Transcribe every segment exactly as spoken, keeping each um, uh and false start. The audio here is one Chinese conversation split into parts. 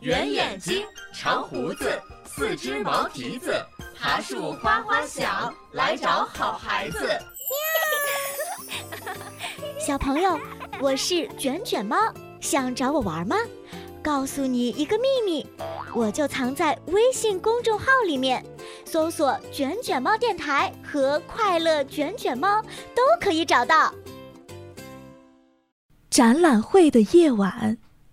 圆眼睛，长胡子，四只毛蹄子，爬树哗哗响，来找好孩子。 小朋友，我是卷卷猫，想找我玩吗？告诉你一个秘密，我就藏在微信公众号里面，搜索卷卷猫电台和快乐卷卷猫都可以找到。 展览会的夜晚，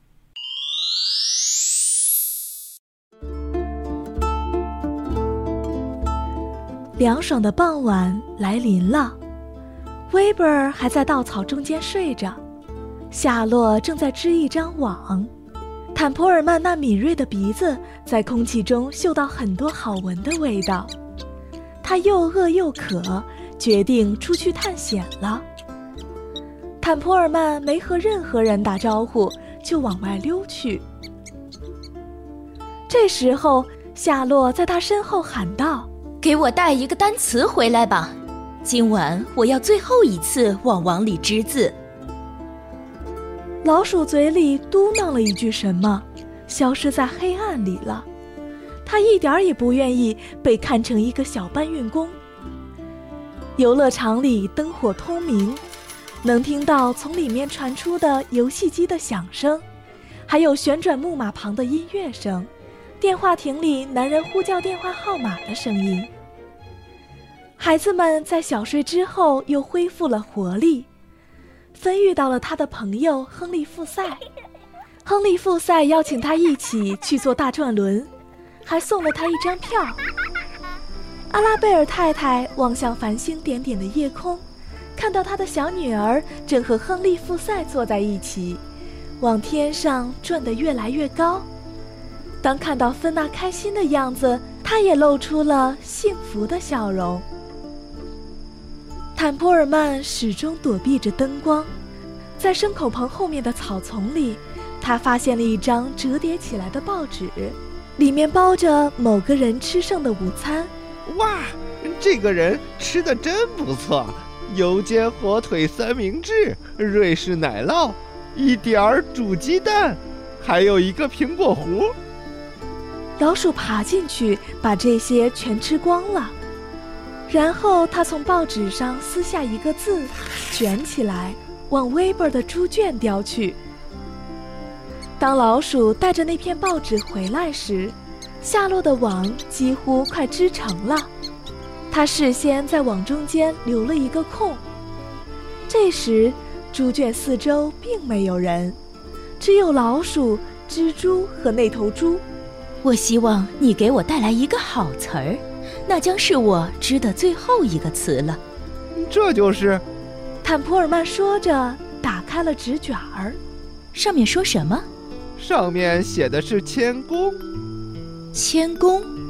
凉爽的傍晚来临了，威伯尔还在稻草中间睡着，夏洛正在织一张网。坦普尔曼那敏锐的鼻子在空气中嗅到很多好闻的味道，他又饿又渴，决定出去探险了。坦普尔曼没和任何人打招呼，就往外溜去。这时候，夏洛在他身后喊道：“ 给我带一个单词回来吧，今晚我要最后一次往网里织字。” 老鼠嘴里嘟囔了一句什么，消失在黑暗里了。他一点也不愿意被看成一个小搬运工。游乐场里灯火通明，能听到从里面传出的游戏机的响声，还有旋转木马旁的音乐声，电话亭里男人呼叫电话号码的声音。孩子们在小睡之后又恢复了活力。芬遇到了他的朋友亨利·富塞，亨利·富塞邀请他一起去坐大转轮，还送了他一张票。阿拉贝尔太太望向繁星点点的夜空，看到她的小女儿正和亨利·富塞坐在一起，往天上转得越来越高。当看到芬娜开心的样子，她也露出了幸福的笑容。坦普尔曼始终躲避着灯光，在牲口棚后面的草丛里，他发现了一张折叠起来的报纸，里面包着某个人吃剩的午餐。 哇，这个人吃得真不错，油煎火腿三明治，瑞士奶酪，一点儿煮鸡蛋，还有一个苹果核。 老鼠爬进去，把这些全吃光了。然后他从报纸上撕下一个字，卷起来，往威伯的猪圈叼去。当老鼠带着那片报纸回来时，夏洛的网几乎快织成了。他事先在网中间留了一个空。这时，猪圈四周并没有人，只有老鼠、蜘蛛和那头猪。 我希望你给我带来一个好词儿，那将是我织的最后一个词了。 这就是坦普尔曼说着，打开了纸卷儿。 上面说什么？ 上面写的是谦恭。 谦恭。